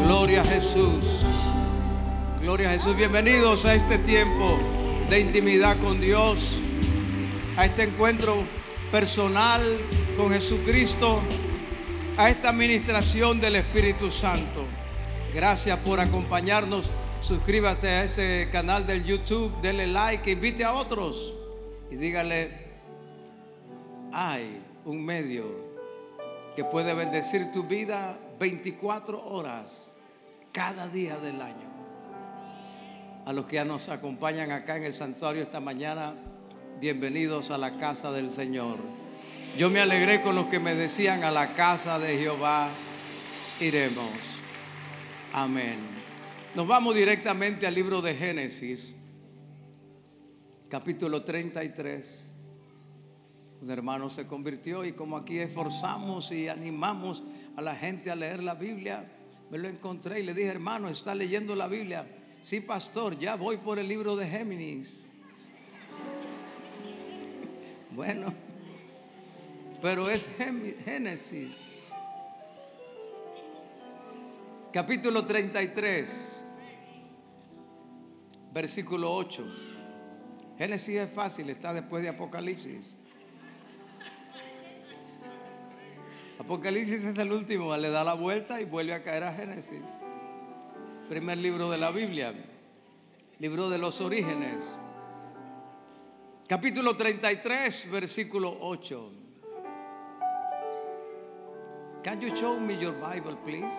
Gloria a Jesús. Gloria a Jesús. Bienvenidos a este tiempo de intimidad con Dios, a este encuentro personal con Jesucristo, a esta administración del Espíritu Santo. Gracias por acompañarnos. Suscríbase a este canal del YouTube, denle like, invite a otros y dígale: hay un medio que puede bendecir tu vida 24 horas cada día del año. A los que ya nos acompañan acá en el santuario esta mañana, bienvenidos a la casa del Señor. Yo me alegré con los que me decían: a la casa de Jehová iremos. Amén. Nos vamos directamente al libro de Génesis, capítulo 33. Un hermano se convirtió y como aquí esforzamos y animamos a la gente a leer la Biblia, me lo encontré y le dije: hermano, ¿está leyendo la Biblia? Sí, pastor, ya voy por el libro de Géminis. Bueno, pero es Génesis, capítulo 33, versículo 8. Génesis es fácil, está después de Apocalipsis. Apocalipsis es el último, le da la vuelta y vuelve a caer a Génesis. Primer libro de la Biblia, libro de los orígenes, capítulo 33, versículo 8. Can you show me your Bible, please?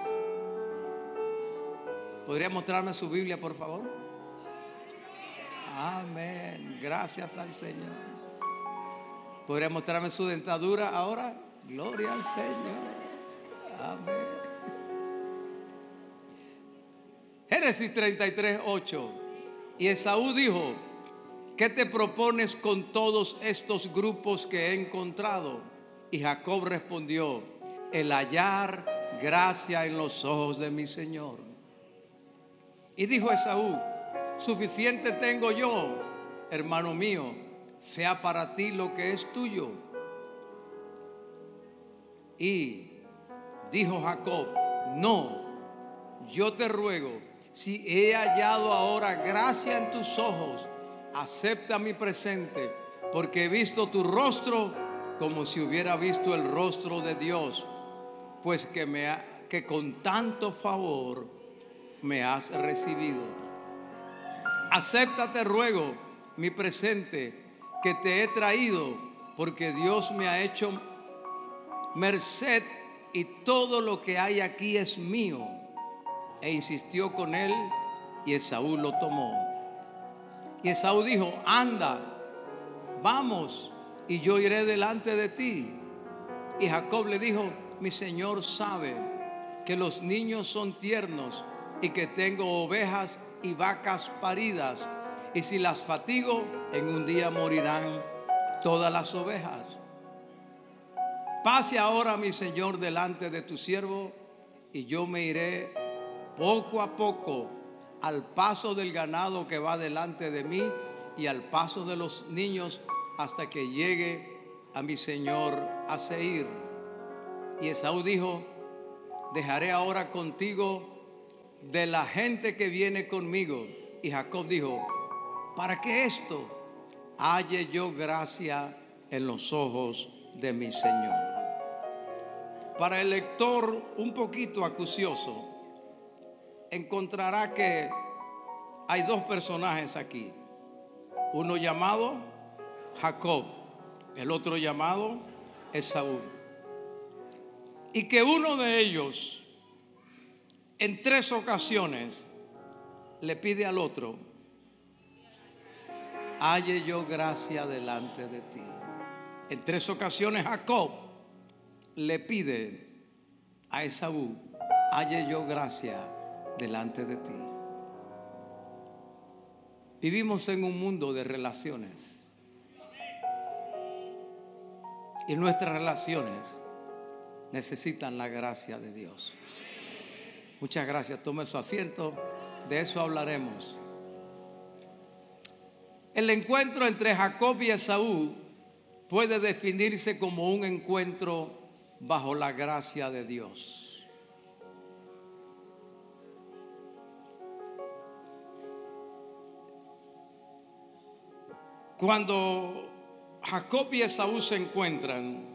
¿Podría mostrarme su Biblia, por favor? Amén. Gracias al Señor. ¿Podría mostrarme su dentadura ahora? Gloria al Señor. Amén. Génesis 33, 8. Y Esaú dijo: ¿qué te propones con todos estos grupos que he encontrado? Y Jacob respondió: el hallar gracia en los ojos de mi Señor. Y dijo Esaú: suficiente tengo yo, hermano mío, sea para ti lo que es tuyo. Y dijo Jacob: no, yo te ruego, si he hallado ahora gracia en tus ojos, acepta mi presente, porque he visto tu rostro como si hubiera visto el rostro de Dios, pues que con tanto favor me has recibido. Acepta, te ruego, mi presente que te he traído, porque Dios me ha hecho merced y todo lo que hay aquí es mío. E insistió con él y Esaú lo tomó. Y Esaú dijo: anda, vamos, y yo iré delante de ti. Y Jacob le dijo: mi señor sabe que los niños son tiernos y que tengo ovejas y vacas paridas, y si las fatigo, en un día morirán todas las ovejas. Pase ahora mi señor delante de tu siervo, y yo me iré poco a poco al paso del ganado que va delante de mí y al paso de los niños, hasta que llegue a mi señor a Seir. Y Esaú dijo: dejaré ahora contigo de la gente que viene conmigo. Y Jacob dijo: ¿para qué esto? Halle yo gracia en los ojos de mi Señor. Para el lector un poquito acucioso, encontrará que hay dos personajes aquí. Uno llamado Jacob, el otro llamado Esaú. Y que uno de ellos en 3 ocasiones le pide al otro: halle yo gracia delante de ti. En 3 ocasiones Jacob le pide a Esaú: halle yo gracia delante de ti. Vivimos en un mundo de relaciones, y nuestras relaciones necesitan la gracia de Dios. Muchas gracias, tome su asiento, de eso hablaremos. El encuentro entre Jacob y Esaú puede definirse como un encuentro bajo la gracia de Dios. Cuando Jacob y Esaú se encuentran,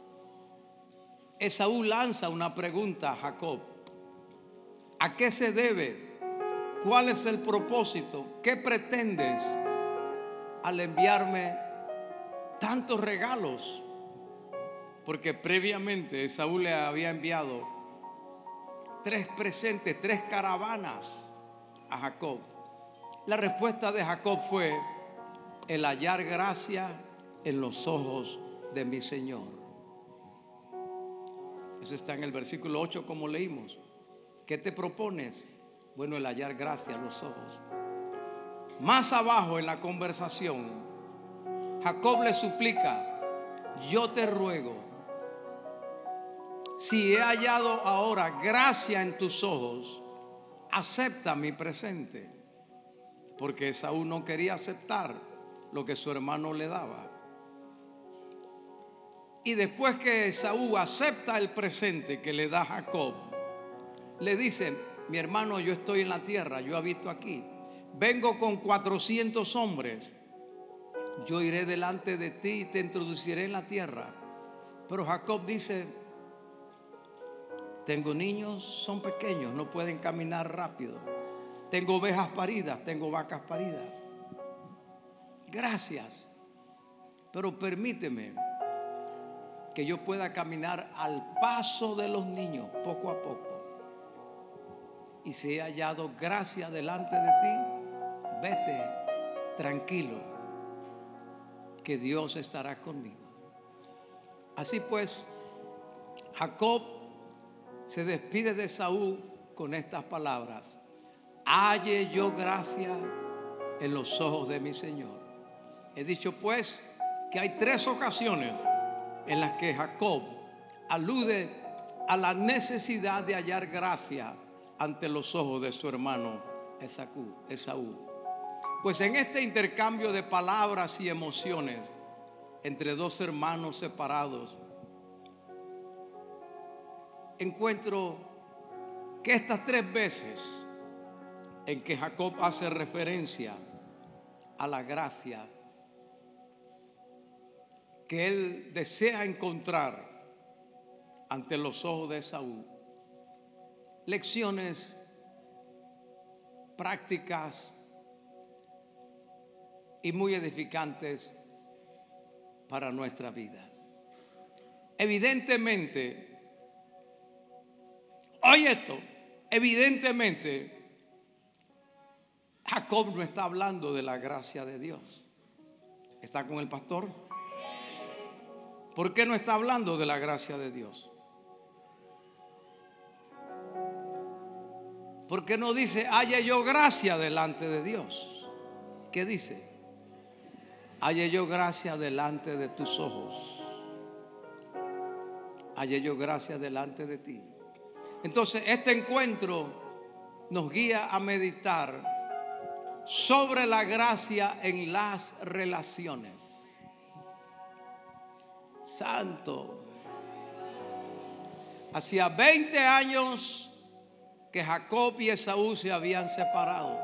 Esaú lanza una pregunta a Jacob: ¿a qué se debe? ¿Cuál es el propósito? ¿Qué pretendes al enviarme tantos regalos? Porque previamente Esaú le había enviado 3 presentes, 3 caravanas a Jacob. La respuesta de Jacob fue: el hallar gracia en los ojos de mi Señor. Eso está en el versículo 8, como leímos. ¿Qué te propones? Bueno, el hallar gracia en los ojos. Más abajo en la conversación, Jacob le suplica: yo te ruego, si he hallado ahora gracia en tus ojos, acepta mi presente. Porque Esaú no quería aceptar lo que su hermano le daba. Y después que Esaú acepta el presente que le da Jacob, le dice: mi hermano, yo estoy en la tierra, yo habito aquí, vengo con 400 hombres, yo iré delante de ti y te introduciré en la tierra. Pero Jacob dice: tengo niños, son pequeños, no pueden caminar rápido, tengo ovejas paridas, tengo vacas paridas. Gracias, pero permíteme que yo pueda caminar al paso de los niños, poco a poco. Y si he hallado gracia delante de ti, vete tranquilo, que Dios estará conmigo. Así pues, Jacob se despide de Esaú con estas palabras: halle yo gracia en los ojos de mi Señor. He dicho pues que hay 3 ocasiones en las que Jacob alude a la necesidad de hallar gracia ante los ojos de su hermano Esaú. Pues en este intercambio de palabras y emociones entre 2 hermanos separados, encuentro que estas 3 veces en que Jacob hace referencia a la gracia que él desea encontrar ante los ojos de Esaú, lecciones prácticas y muy edificantes para nuestra vida. Evidentemente, oye esto, evidentemente Jacob no está hablando de la gracia de Dios. ¿Está con el pastor? ¿Por qué no está hablando de la gracia de Dios? ¿Por qué no dice halle yo gracia delante de Dios? ¿Qué dice? Halle yo gracia delante de tus ojos. Halle yo gracia delante de ti. Entonces este encuentro nos guía a meditar sobre la gracia en las relaciones. Santo. Hacía 20 años que Jacob y Esaú se habían separado.